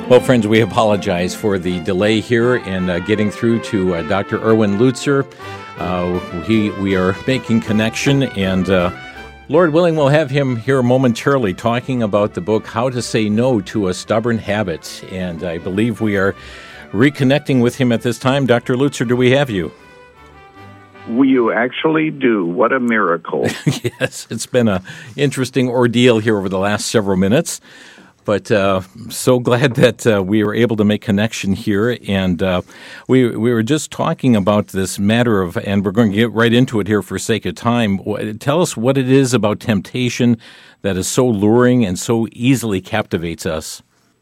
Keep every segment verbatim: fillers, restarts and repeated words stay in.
Well, friends, we apologize for the delay here in uh, getting through to uh, Doctor Erwin Lutzer. Uh, he, we are making connection, and uh, Lord willing, we'll have him here momentarily talking about the book, How to Say No to a Stubborn Habit. And I believe we are reconnecting with him at this time. Doctor Lutzer, do we have you? You actually do. What a miracle. Yes, it's been an interesting ordeal here over the last several minutes. But uh, so glad that uh, we were able to make connection here. And uh, we we were just talking about this matter of, and we're going to get right into it here for sake of time. Tell us what it is about temptation that is so luring and so easily captivates us.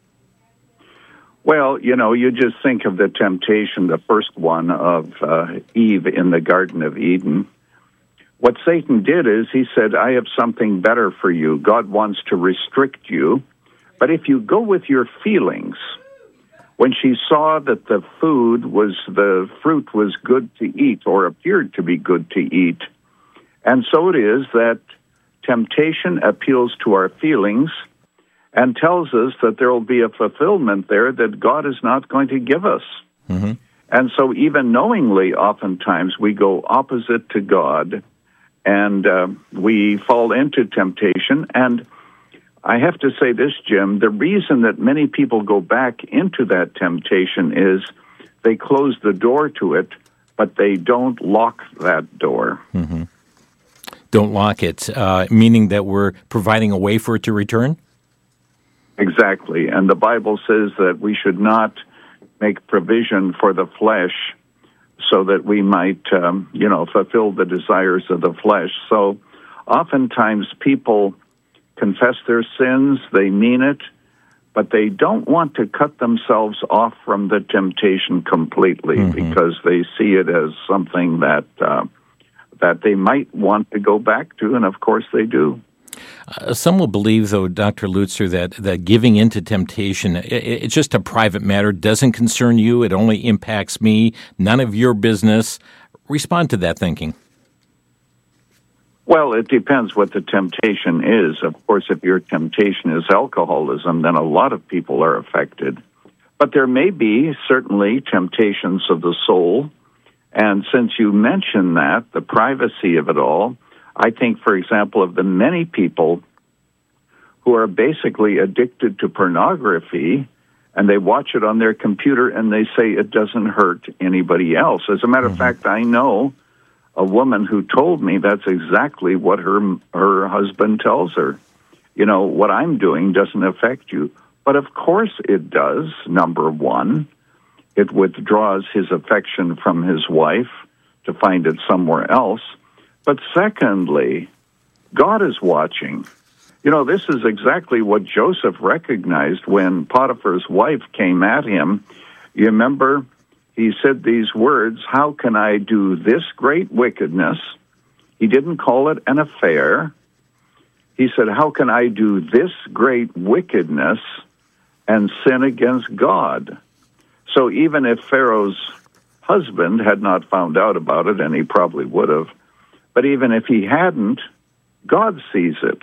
Well, you know, you just think of the temptation, the first one of uh, Eve in the Garden of Eden. What Satan did is he said, I have something better for you. God wants to restrict you. But if you go with your feelings, when she saw that the food was, the fruit was good to eat or appeared to be good to eat, and so it is that temptation appeals to our feelings and tells us that there will be a fulfillment there that God is not going to give us. Mm-hmm. And so even knowingly, oftentimes, we go opposite to God, and uh, we fall into temptation. And I have to say this, Jim, the reason that many people go back into that temptation is they close the door to it, but they don't lock that door. Mm-hmm. Don't lock it, uh, meaning that we're providing a way for it to return? Exactly. And the Bible says that we should not make provision for the flesh so that we might, um, you know, fulfill the desires of the flesh. So oftentimes people confess their sins, they mean it, but they don't want to cut themselves off from the temptation completely mm-hmm. because they see it as something that uh, that they might want to go back to, and of course they do. Uh, some will believe, though, Doctor Lutzer, that, that giving into temptation, it, it's just a private matter, doesn't concern you, it only impacts me, none of your business. Respond to that thinking. Well, it depends what the temptation is. Of course, if your temptation is alcoholism, then a lot of people are affected. But there may be certainly temptations of the soul. And since you mentioned that, the privacy of it all, I think, for example, of the many people who are basically addicted to pornography, and they watch it on their computer and they say it doesn't hurt anybody else. As a matter mm-hmm. of fact, I know a woman who told me that's exactly what her her husband tells her. You know, what I'm doing doesn't affect you. But of course it does, number one. It withdraws his affection from his wife to find it somewhere else. But secondly, God is watching. You know, this is exactly what Joseph recognized when Potiphar's wife came at him. You remember, he said these words, how can I do this great wickedness? He didn't call it an affair. He said, how can I do this great wickedness and sin against God? So even if Pharaoh's husband had not found out about it, and he probably would have, but even if he hadn't, God sees it.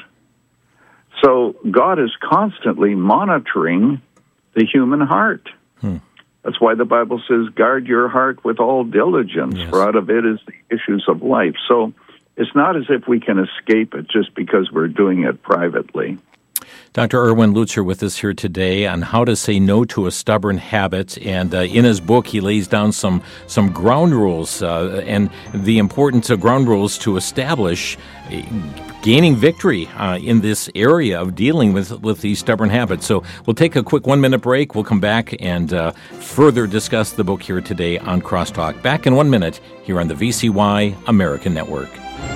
So God is constantly monitoring the human heart. Hmm. That's why the Bible says, guard your heart with all diligence, yes. for out of it is the issues of life. So it's not as if we can escape it just because we're doing it privately. Doctor Erwin Lutzer with us here today on how to say no to a stubborn habit. And uh, in his book, he lays down some, some ground rules uh, and the importance of ground rules to establish uh, gaining victory uh, in this area of dealing with, with these stubborn habits. So we'll take a quick one-minute break. We'll come back and uh, further discuss the book here today on Crosstalk. Back in one minute here on the V C Y American Network.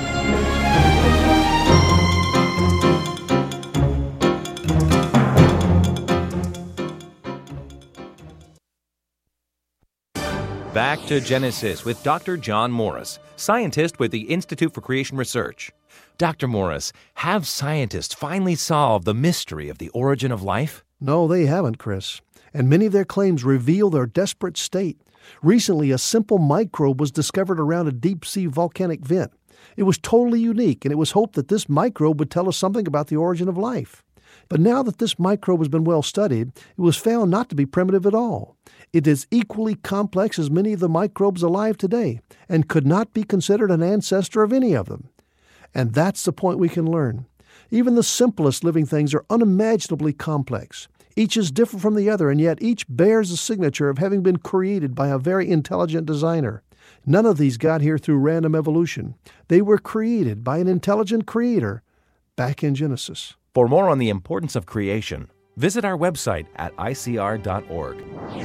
Back to Genesis with Doctor John Morris, scientist with the Institute for Creation Research. Doctor Morris, have scientists finally solved the mystery of the origin of life? No, they haven't, Chris. And many of their claims reveal their desperate state. Recently, a simple microbe was discovered around a deep-sea volcanic vent. It was totally unique, and it was hoped that this microbe would tell us something about the origin of life. But now that this microbe has been well studied, it was found not to be primitive at all. It is equally complex as many of the microbes alive today and could not be considered an ancestor of any of them. And that's the point we can learn. Even the simplest living things are unimaginably complex. Each is different from the other, and yet each bears the signature of having been created by a very intelligent designer. None of these got here through random evolution. They were created by an intelligent creator back in Genesis. For more on the importance of creation, visit our website at I C R dot org.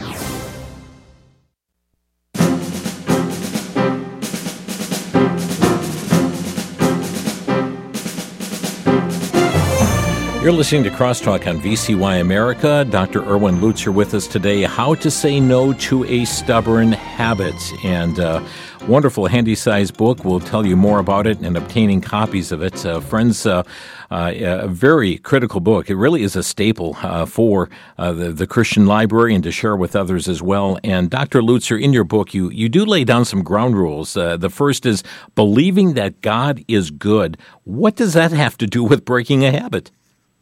You're listening to Crosstalk on V C Y America. Doctor Erwin Lutzer with us today. How to say no to a stubborn habit. And uh, wonderful handy-sized book. We'll tell you more about it and obtaining copies of it. Uh, friends, uh, uh, a very critical book. It really is a staple uh, for uh, the, the Christian library and to share with others as well. And Doctor Lutzer, in your book, you, you do lay down some ground rules. Uh, the first is believing that God is good. What does that have to do with breaking a habit?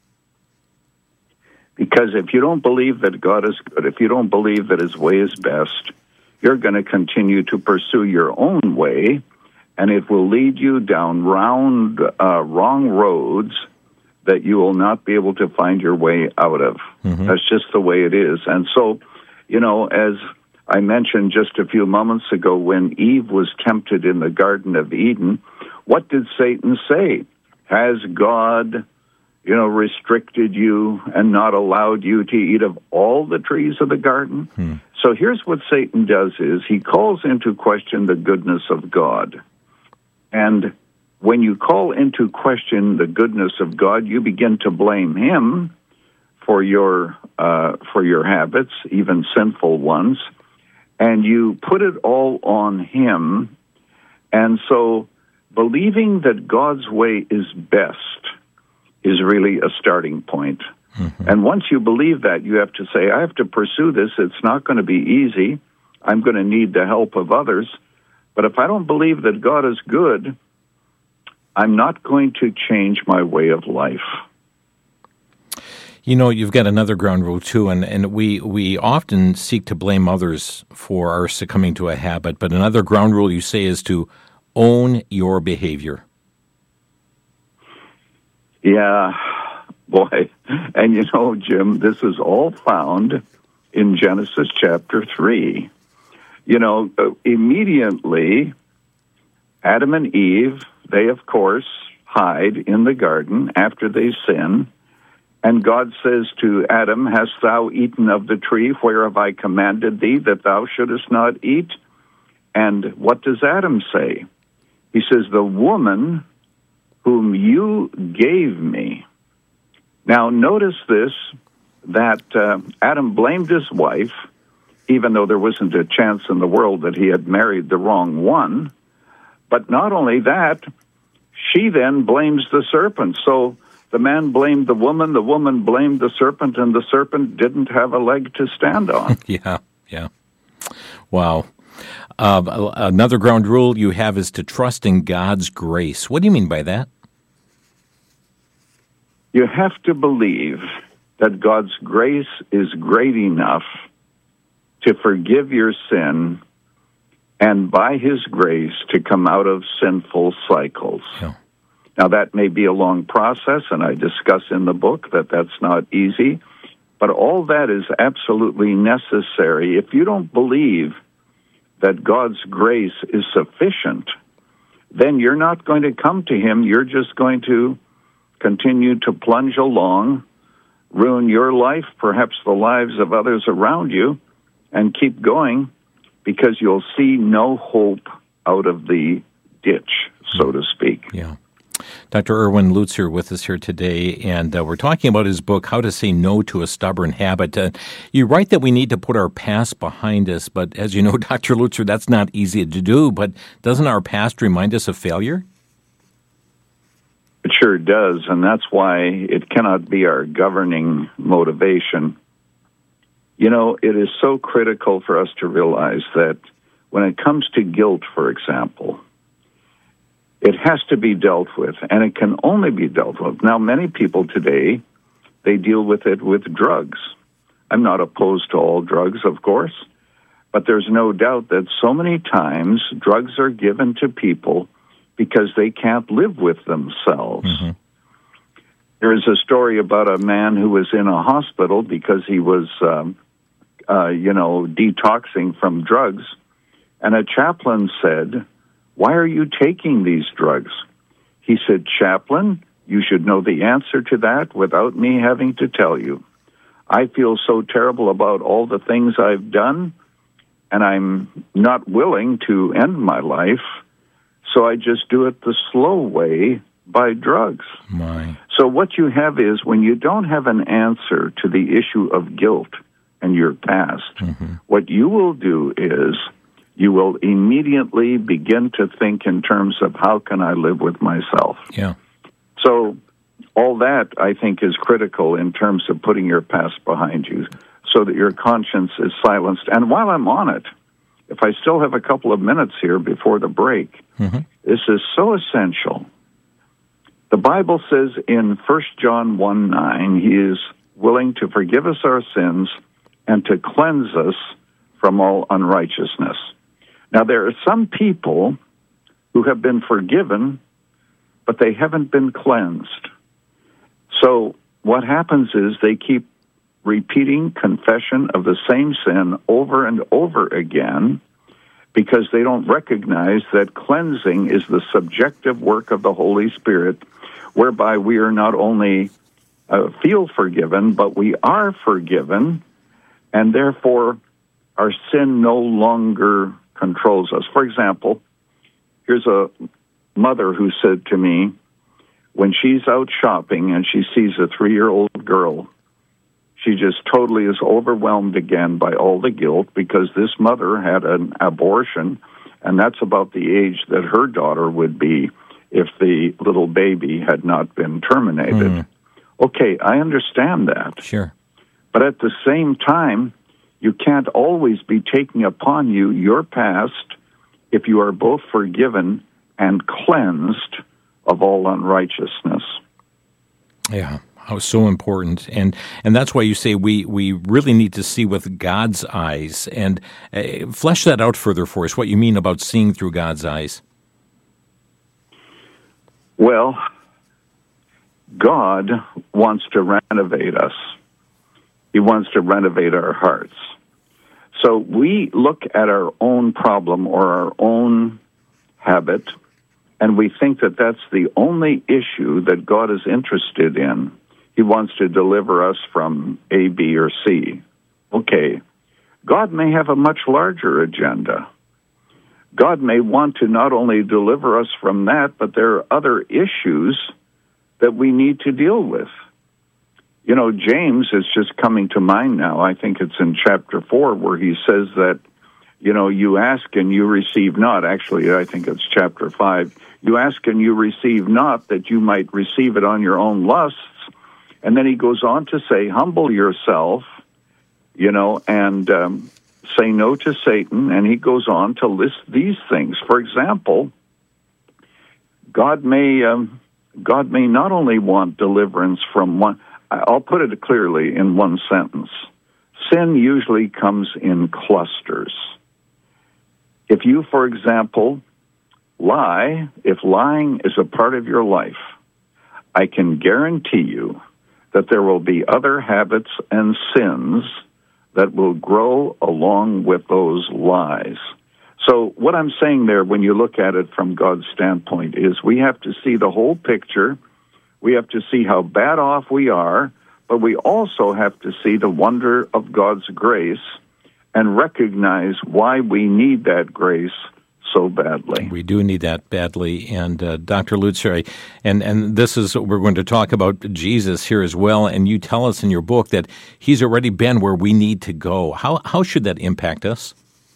Because if you don't believe that God is good, if you don't believe that His way is best, you're going to continue to pursue your own way, and it will lead you down round, uh, wrong roads that you will not be able to find your way out of. Mm-hmm. That's just the way it is. And so, you know, as I mentioned just a few moments ago, when Eve was tempted in the Garden of Eden, what did Satan say? Has God you know, restricted you and not allowed you to eat of all the trees of the garden? Hmm. So here's what Satan does is he calls into question the goodness of God. And when you call into question the goodness of God, you begin to blame Him for your uh, for your habits, even sinful ones, and you put it all on Him. And so believing that God's way is best is really a starting point. Mm-hmm. And once you believe that, you have to say, I have to pursue this. It's not going to be easy. I'm going to need the help of others. But if I don't believe that God is good, I'm not going to change my way of life. You know, you've got another ground rule, too, and, and we, we often seek to blame others for our succumbing to a habit. But another ground rule you say is to own your behavior. Yeah, boy. And you know, Jim, this is all found in Genesis chapter three. You know, immediately, Adam and Eve, they, of course, hide in the garden after they sin. And God says to Adam, hast thou eaten of the tree whereof I commanded thee that thou shouldest not eat? And what does Adam say? He says, the woman whom you gave me. Now, notice this, that uh, Adam blamed his wife, even though there wasn't a chance in the world that he had married the wrong one. But not only that, she then blames the serpent. So the man blamed the woman, the woman blamed the serpent, and the serpent didn't have a leg to stand on. yeah, yeah. Wow. Uh, another ground rule you have is to trust in God's grace. What do you mean by that? You have to believe that God's grace is great enough to forgive your sin and by His grace to come out of sinful cycles. Yeah. Now, that may be a long process, and I discuss in the book that that's not easy, but all that is absolutely necessary. If you don't believe that God's grace is sufficient, then you're not going to come to Him. You're just going to continue to plunge along, ruin your life, perhaps the lives of others around you, and keep going because you'll see no hope out of the ditch, so to speak. Yeah. Doctor Erwin Lutzer with us here today, and uh, we're talking about his book, How to Say No to a Stubborn Habit. Uh, you write that we need to put our past behind us, but as you know, Doctor Lutzer, that's not easy to do, but doesn't our past remind us of failure? It sure does, and that's why it cannot be our governing motivation. You know, it is so critical for us to realize that when it comes to guilt, for example, it has to be dealt with, and it can only be dealt with. Now, many people today they deal with it with drugs. I'm not opposed to all drugs, of course, but there's no doubt that so many times drugs are given to people because they can't live with themselves. Mm-hmm. There is a story about a man who was in a hospital because he was, um, uh, you know, detoxing from drugs, and a chaplain said, "Why are you taking these drugs?" He said, "Chaplain, you should know the answer to that without me having to tell you. I feel so terrible about all the things I've done, and I'm not willing to end my life, so I just do it the slow way by drugs." My. So what you have is when you don't have an answer to the issue of guilt and your past, mm-hmm. what you will do is you will immediately begin to think in terms of how can I live with myself. Yeah. So all that, I think, is critical in terms of putting your past behind you so that your conscience is silenced. And while I'm on it, if I still have a couple of minutes here before the break, mm-hmm. this is so essential. The Bible says in First John one nine, He is willing to forgive us our sins and to cleanse us from all unrighteousness. Now, there are some people who have been forgiven, but they haven't been cleansed. So what happens is they keep repeating confession of the same sin over and over again because they don't recognize that cleansing is the subjective work of the Holy Spirit, whereby we are not only uh, feel forgiven, but we are forgiven, and therefore our sin no longer controls us. For example, here's a mother who said to me, when she's out shopping and she sees a three-year-old girl, she just totally is overwhelmed again by all the guilt because this mother had an abortion, and that's about the age that her daughter would be if the little baby had not been terminated. Mm. Okay, I understand that. Sure. But at the same time, you can't always be taking upon you your past if you are both forgiven and cleansed of all unrighteousness. Yeah, how so important. And and that's why you say we, we really need to see with God's eyes. And uh, flesh that out further for us, what you mean about seeing through God's eyes. Well, God wants to renovate us. He wants to renovate our hearts. So we look at our own problem or our own habit, and we think that that's the only issue that God is interested in. He wants to deliver us from A, B, or C. Okay, God may have a much larger agenda. God may want to not only deliver us from that, but there are other issues that we need to deal with. You know, James is just coming to mind now. I think it's in chapter four where he says that, you know, you ask and you receive not. Actually, I think it's chapter five. You ask and you receive not that you might receive it on your own lusts. And then he goes on to say, humble yourself, you know, and um, say no to Satan. And he goes on to list these things. For example, God may um, God may not only want deliverance from one. I'll put it clearly in one sentence. Sin usually comes in clusters. If you, for example, lie, if lying is a part of your life, I can guarantee you that there will be other habits and sins that will grow along with those lies. So what I'm saying there, when you look at it from God's standpoint, is we have to see the whole picture. We have to see how bad off we are, but we also have to see the wonder of God's grace and recognize why we need that grace so badly. We do need that badly. And uh, Doctor Lutzer, and, and this is, we're going to talk about Jesus here as well, and you tell us in your book that he's already been where we need to go. How how should that impact us?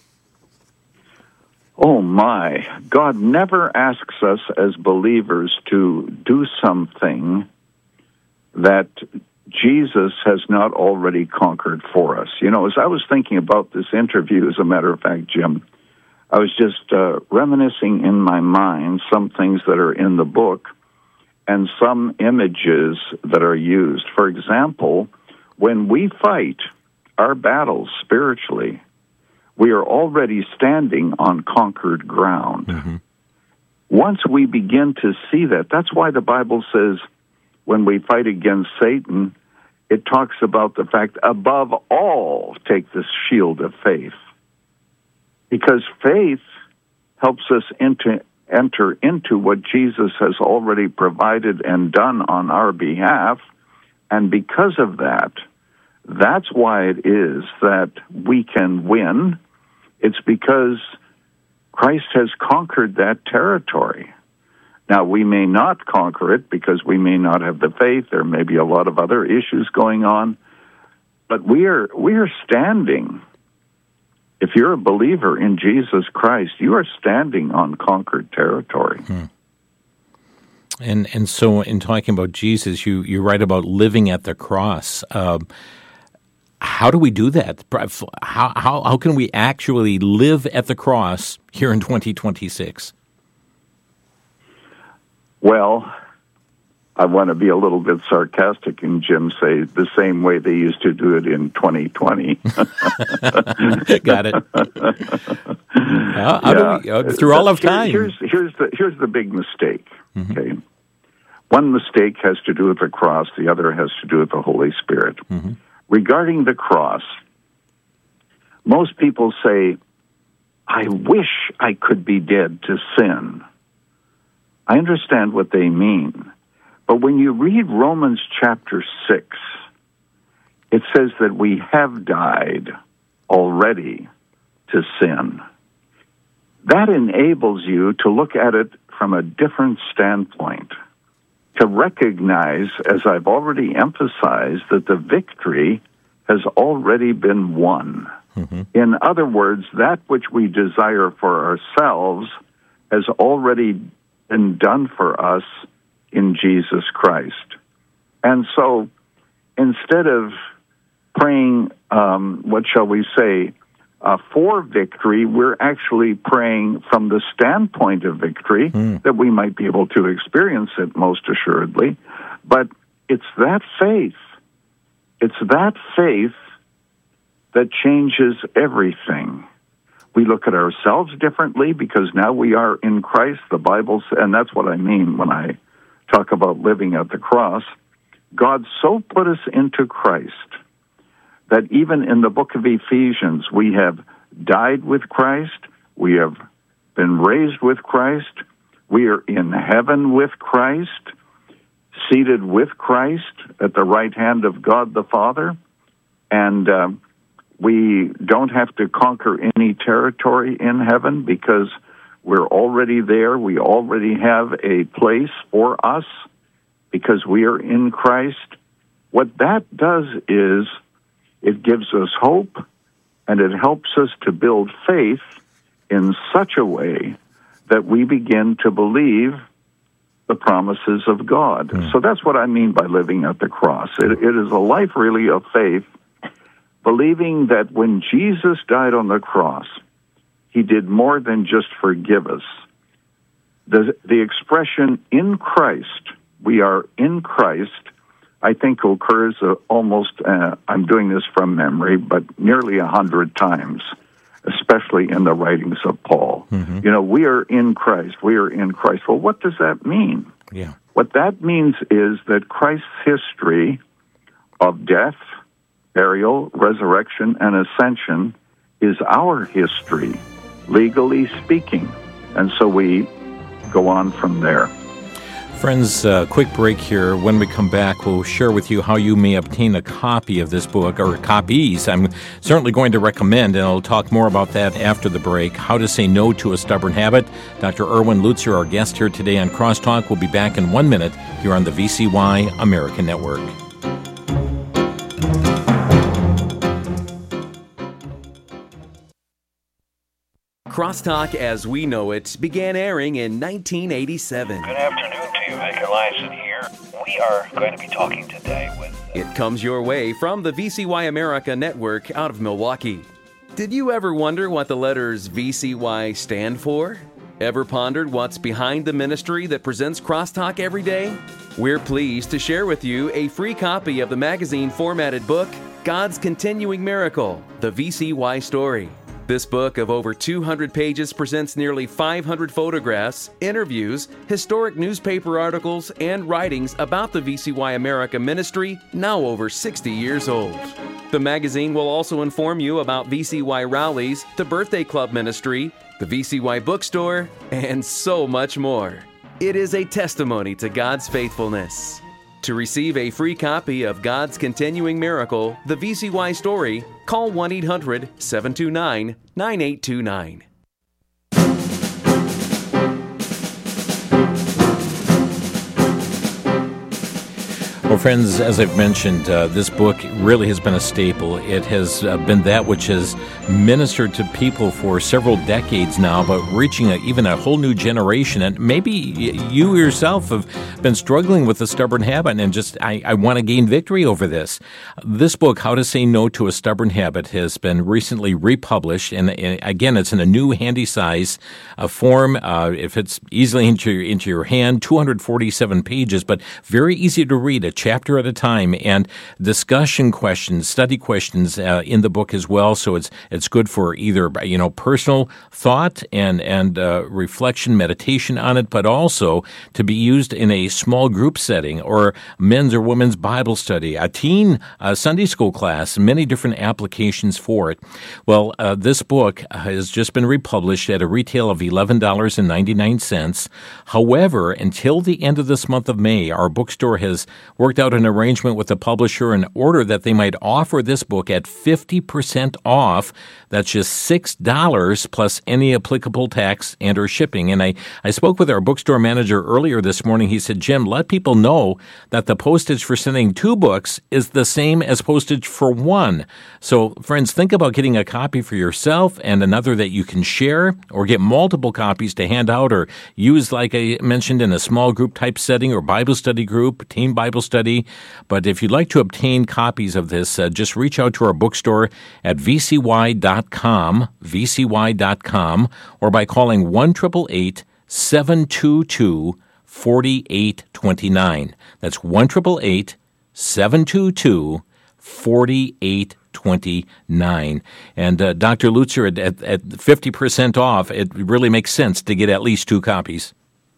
Oh my, God never asks us as believers to do something that Jesus has not already conquered for us. You know, as I was thinking about this interview, as a matter of fact, Jim, I was just uh, reminiscing in my mind some things that are in the book, and some images that are used. For example, when we fight our battles spiritually, we are already standing on conquered ground. Mm-hmm. Once we begin to see that, that's why the Bible says when we fight against Satan, it talks about the fact, above all, take this shield of faith. Because faith helps us into, enter into what Jesus has already provided and done on our behalf. And because of that, that's why it is that we can win. It's because Christ has conquered that territory. Now, we may not conquer it because we may not have the faith. There may be a lot of other issues going on. But we are we are standing. If you're a believer in Jesus Christ, you are standing on conquered territory. Hmm. And and so in talking about Jesus, you, you write about living at the cross. Uh, how do we do that? How, how how can we actually live at the cross here in twenty twenty-six? Well, I want to be a little bit sarcastic and, Jim, say the same way they used to do it in twenty twenty. Got it. How, how yeah. do we, uh, through all of time. Here's, here's, the, here's the big mistake. Mm-hmm. Okay, one mistake has to do with the cross. The other has to do with the Holy Spirit. Mm-hmm. Regarding the cross, most people say, I wish I could be dead to sin. I understand what they mean. But when you read Romans chapter six, it says that we have died already to sin. That enables you to look at it from a different standpoint, to recognize, as I've already emphasized, that the victory has already been won. Mm-hmm. In other words, that which we desire for ourselves has already been done for us in Jesus Christ. And so instead of praying, um, what shall we say, uh, for victory, we're actually praying from the standpoint of victory, mm. that we might be able to experience it most assuredly. But it's that faith, it's that faith that changes everything. We look at ourselves differently because now we are in Christ. The Bible, and that's what I mean when I talk about living at the cross. God so put us into Christ that even in the book of Ephesians, we have died with Christ, we have been raised with Christ, we are in heaven with Christ, seated with Christ at the right hand of God the Father, and uh, we don't have to conquer any territory in heaven because we're already there. We already have a place for us because we are in Christ. What that does is it gives us hope, and it helps us to build faith in such a way that we begin to believe the promises of God. Mm. So that's what I mean by living at the cross. It, it is a life really of faith, believing that when Jesus died on the cross, he did more than just forgive us. The, the expression in Christ, we are in Christ, I think occurs uh, almost, uh, I'm doing this from memory, but nearly a hundred times, especially in the writings of Paul. Mm-hmm. You know, we are in Christ, we are in Christ. Well, what does that mean? Yeah. What that means is that Christ's history of death, burial, resurrection, and ascension is our history, legally speaking. And so we go on from there. Friends, uh, quick break here. When we come back, we'll share with you how you may obtain a copy of this book, or copies. I'm certainly going to recommend, and I'll talk more about that after the break, How to Say No to a Stubborn Habit. Doctor Erwin Lutzer, our guest here today on Crosstalk, will be back in one minute here on the V C Y American Network. Crosstalk as we know it began airing in nineteen eighty-seven. Good afternoon to you, Vic Eliason here. We are going to be talking today with... Uh... It comes your way from the V C Y America Network out of Milwaukee. Did you ever wonder what the letters V C Y stand for? Ever pondered what's behind the ministry that presents Crosstalk every day? We're pleased to share with you a free copy of the magazine formatted book, God's Continuing Miracle, The V C Y Story. This book of over two hundred pages presents nearly five hundred photographs, interviews, historic newspaper articles, and writings about the V C Y America ministry, now over sixty years old. The magazine will also inform you about V C Y rallies, the Birthday Club ministry, the V C Y bookstore, and so much more. It is a testimony to God's faithfulness. To receive a free copy of God's Continuing Miracle, The V C Y Story, call one eight hundred, seven two nine, nine eight two nine. Well, friends, as I've mentioned, uh, this book really has been a staple. It has uh, been that which has ministered to people for several decades now, but reaching a, even a whole new generation. And maybe you yourself have been struggling with a stubborn habit and just, I, I want to gain victory over this. This book, How to Say No to a Stubborn Habit, has been recently republished. And, and again, it's in a new handy size uh, form. Uh, it fits easily into your, into your hand, two hundred forty-seven pages, but very easy to read. A chapter at a time, and discussion questions, study questions uh, in the book as well. So it's it's good for either you know personal thought and and uh, reflection, meditation on it, but also to be used in a small group setting or men's or women's Bible study, a teen uh, Sunday school class. Many different applications for it. Well, uh, this book has just been republished at a retail of eleven dollars and ninety-nine cents. However, until the end of this month of May, our bookstore has worked out an arrangement with the publisher in order that they might offer this book at fifty percent off. That's just six dollars plus any applicable tax and or shipping. And I, I spoke with our bookstore manager earlier this morning. He said, Jim, let people know that the postage for sending two books is the same as postage for one. So, friends, think about getting a copy for yourself and another that you can share, or get multiple copies to hand out or use, like I mentioned, in a small group type setting or Bible study group, team Bible study. But if you'd like to obtain copies of this, uh, just reach out to our bookstore at v c y dot com, v c y dot com, or by calling one eight eight eight, seven two two, four eight two nine. That's one eight eight eight, seven two two, four eight two nine. And uh, Doctor Lutzer, at, at, at fifty percent off, it really makes sense to get at least two copies.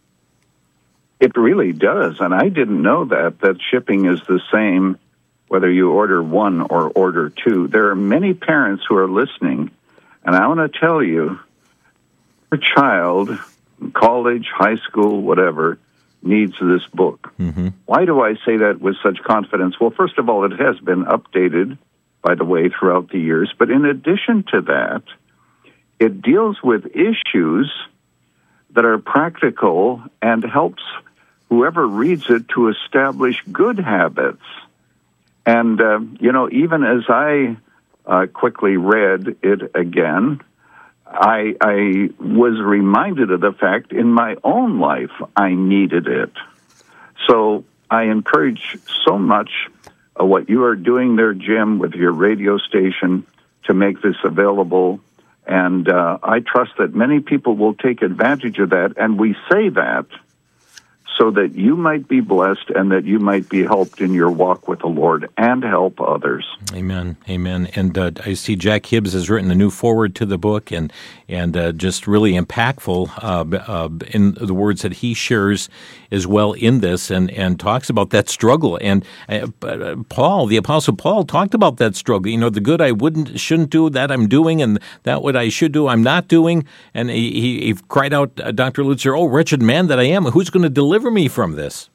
It really does, and I didn't know that, that shipping is the same whether you order one or order two. There are many parents who are listening, and I want to tell you, your child, college, high school, whatever, needs this book. Mm-hmm. Why do I say that with such confidence? Well, first of all, it has been updated, by the way, throughout the years, but in addition to that, it deals with issues that are practical and helps whoever reads it to establish good habits. And, uh, you know, even as I uh, quickly read it again, I, I was reminded of the fact in my own life I needed it. So I encourage so much uh, what you are doing there, Jim, with your radio station to make this available. And uh, I trust that many people will take advantage of that. And we say that so that you might be blessed and that you might be helped in your walk with the Lord and help others. Amen. Amen. And uh, I see Jack Hibbs has written a new foreword to the book, and and uh, just really impactful uh, uh, in the words that he shares as well in this, and, and talks about that struggle. And uh, Paul, the Apostle Paul, talked about that struggle. You know, the good I wouldn't, shouldn't do, that I'm doing, and that what I should do, I'm not doing. And he, he, he cried out, uh, Doctor Lutzer, "Oh, wretched man that I am, who's going to deliver me from this?"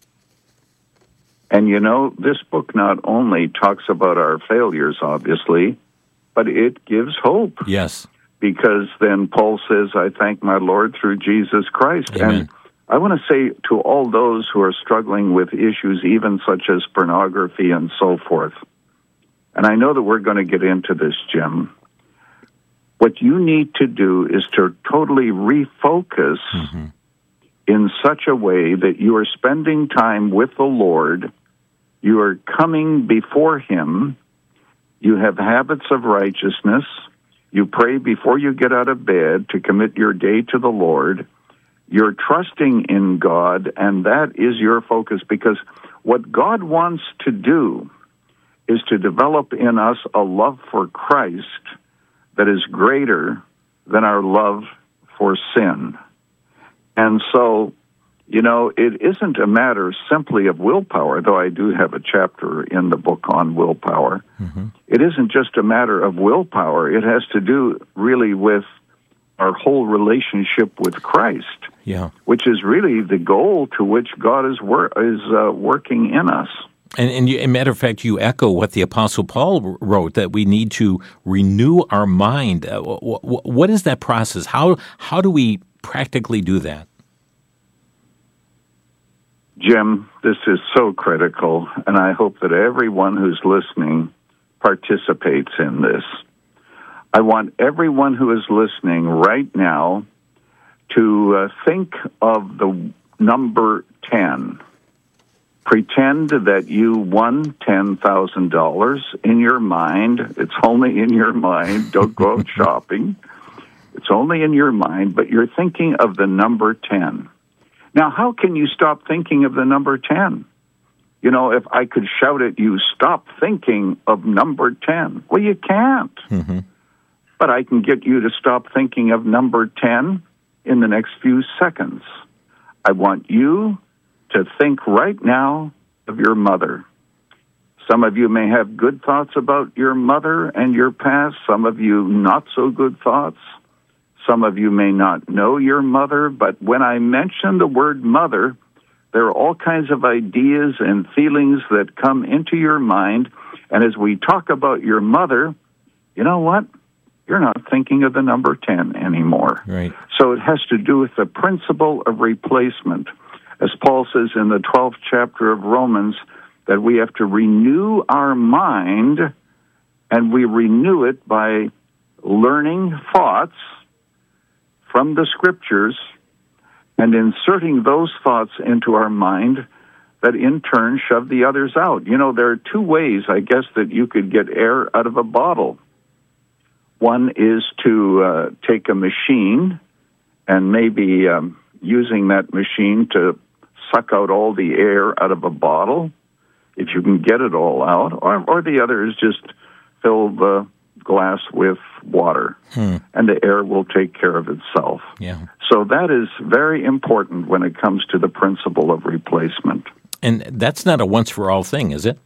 And you know, this book not only talks about our failures, obviously, but it gives hope. Yes. Because then Paul says, I thank my Lord through Jesus Christ. Amen. And I want to say to all those who are struggling with issues, even such as pornography and so forth, and I know that we're going to get into this, Jim, what you need to do is to totally refocus mm-hmm. in such a way that you are spending time with the Lord, you are coming before Him, you have habits of righteousness, you pray before you get out of bed to commit your day to the Lord, You're trusting in God, and that is your focus, because what God wants to do is to develop in us a love for Christ that is greater than our love for sin. And so, you know, it isn't a matter simply of willpower, though I do have a chapter in the book on willpower. Mm-hmm. It isn't just a matter of willpower. It has to do really with our whole relationship with Christ, yeah, which is really the goal to which God is wor- is uh, working in us. And, and you, as a matter of fact, you echo what the Apostle Paul wrote, that we need to renew our mind. Uh, what, what is that process? How how do we practically do that? Jim, this is so critical, and I hope that everyone who's listening participates in this. I want everyone who is listening right now to uh, think of the number ten. Pretend that you won ten thousand dollars in your mind. It's only in your mind. Don't go out shopping. It's only in your mind, but you're thinking of the number ten. Now, how can you stop thinking of the number ten? You know, if I could shout at you, stop thinking of number ten. Well, you can't. Mm-hmm. But I can get you to stop thinking of number ten in the next few seconds. I want you to think right now of your mother. Some of you may have good thoughts about your mother and your past. Some of you not so good thoughts. Some of you may not know your mother, but when I mention the word mother, there are all kinds of ideas and feelings that come into your mind. And as we talk about your mother, you know what? You're not thinking of the number ten anymore. Right. So it has to do with the principle of replacement. As Paul says in the twelfth chapter of Romans, that we have to renew our mind, and we renew it by learning thoughts from the Scriptures and inserting those thoughts into our mind that in turn shove the others out. You know, there are two ways, I guess, that you could get air out of a bottle. One is to uh, take a machine and maybe um, using that machine to suck out all the air out of a bottle, if you can get it all out, or, or the other is just fill the glass with water, hmm. and the air will take care of itself. Yeah. So that is very important when it comes to the principle of replacement. And that's not a once-for-all thing, is it?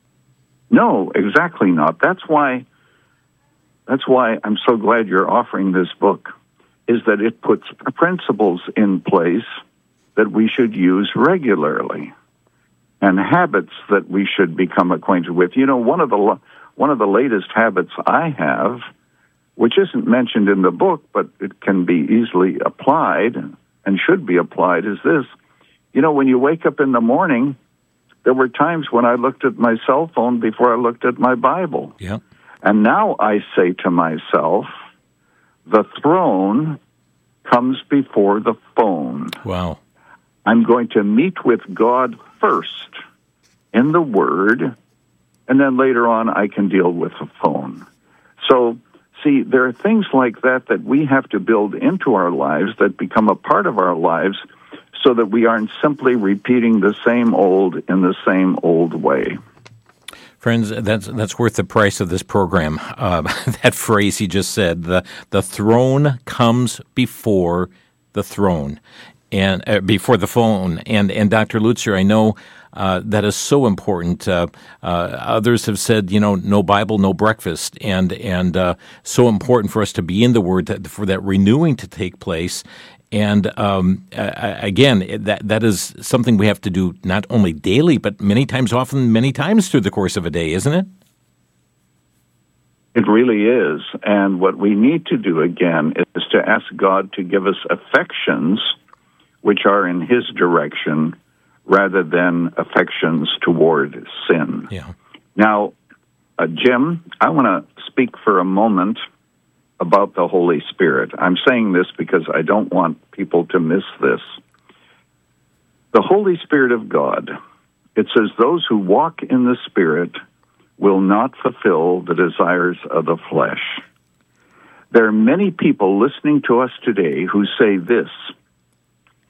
No, exactly not. That's why that's why I'm so glad you're offering this book, is that it puts principles in place that we should use regularly and habits that we should become acquainted with. You know, one of the one of the latest habits I have, which isn't mentioned in the book, but it can be easily applied and should be applied, is this. You know, when you wake up in the morning, there were times when I looked at my cell phone before I looked at my Bible. Yeah. And now I say to myself, the throne comes before the phone. Wow. I'm going to meet with God first in the Word, and then later on I can deal with the phone. So, see, there are things like that that we have to build into our lives that become a part of our lives so that we aren't simply repeating the same old in the same old way. Friends, that's that's worth the price of this program. Uh, that phrase he just said, the the throne comes before the throne, and uh, before the phone. And and Doctor Lutzer, I know uh, that is so important. Uh, uh, others have said, you know, no Bible, no breakfast, and and uh, so important for us to be in the Word, that, for that renewing to take place. And um, uh, again, that that is something we have to do not only daily, but many times, often many times through the course of a day, isn't it? It really is. And what we need to do, again, is to ask God to give us affections which are in His direction rather than affections toward sin. Yeah. Now, uh, Jim, I want to speak for a moment about the Holy Spirit. I'm saying this because I don't want people to miss this. The Holy Spirit of God, it says, those who walk in the Spirit will not fulfill the desires of the flesh. There are many people listening to us today who say this: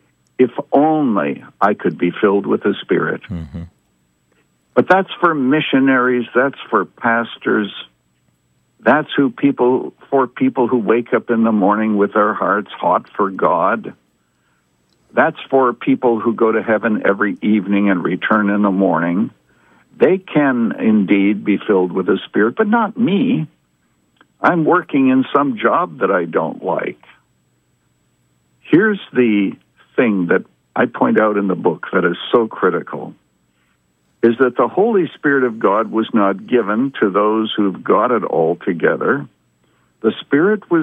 if only I could be filled with the Spirit. Mm-hmm. But that's for missionaries, that's for pastors, that's who people for people who wake up in the morning with their hearts hot for God. That's for people who go to heaven every evening and return in the morning. They can indeed be filled with the Spirit, but not me. I'm working in some job that I don't like. Here's the thing that I point out in the book that is so critical, is that the Holy Spirit of God was not given to those who've got it all together. The Spirit was